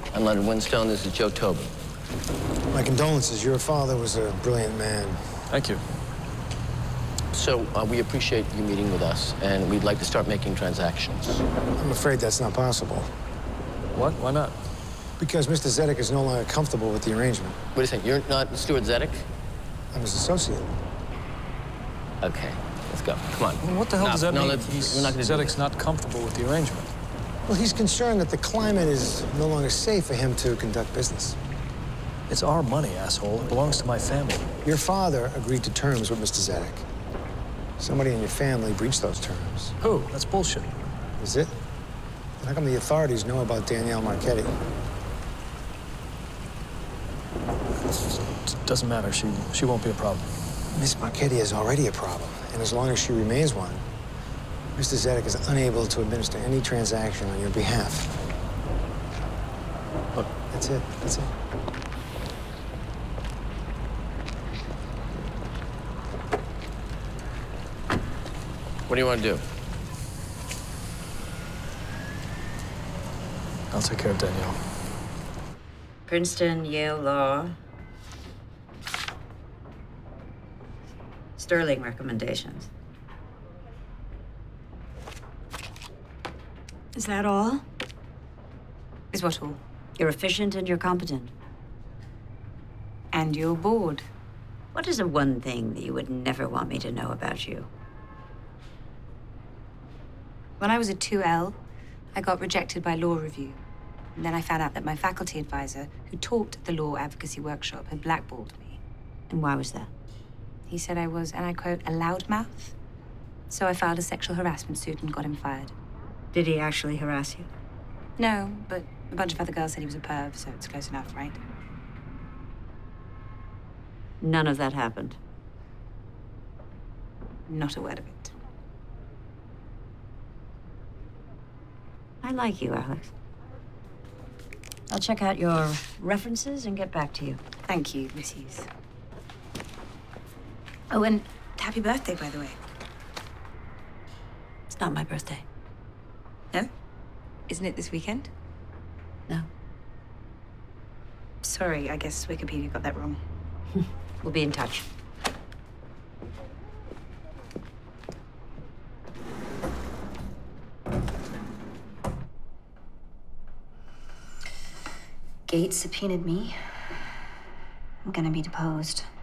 I'm Leonard Winstone. This is Joe Tobin. My condolences. Your father was a brilliant man. Thank you. So, we appreciate you meeting with us, and we'd like to start making transactions. I'm afraid that's not possible. What? Why not? Because Mr. Zedek is no longer comfortable with the arrangement. Wait a second, you're not Stuart Zedek? I'm his associate. Okay, let's go. Come on. Well, what the hell does that mean? We're not gonna Zedek's not comfortable with the arrangement. Well, he's concerned that the climate is no longer safe for him to conduct business. It's our money, asshole. It belongs to my family. Your father agreed to terms with Mr. Zedek. Somebody in your family breached those terms. Who? That's bullshit. Is it? Then how come the authorities know about Danielle Marchetti? It doesn't matter. She won't be a problem. Miss Marchetti is already a problem, and as long as she remains one, Mr. Zedek is unable to administer any transaction on your behalf. Look. That's it. That's it. What do you want to do? I'll take care of Danielle. Princeton, Yale Law. Sterling recommendations. Is that all? Is what all? You're efficient and you're competent. And you're bored. What is the one thing that you would never want me to know about you? When I was a 2L, I got rejected by law review. And then I found out that my faculty advisor, who taught at the law advocacy workshop, had blackballed me. And why was that? He said I was, and I quote, a loudmouth. So I filed a sexual harassment suit and got him fired. Did he actually harass you? No, but a bunch of other girls said he was a perv, so it's close enough, right? None of that happened. Not a word of it. I like you, Alex. I'll check out your references and get back to you. Thank you, Miss Hughes. Oh, and happy birthday, by the way. It's not my birthday. No? Isn't it this weekend? No. Sorry, I guess Wikipedia got that wrong. We'll be in touch. Gates subpoenaed me. I'm gonna be deposed.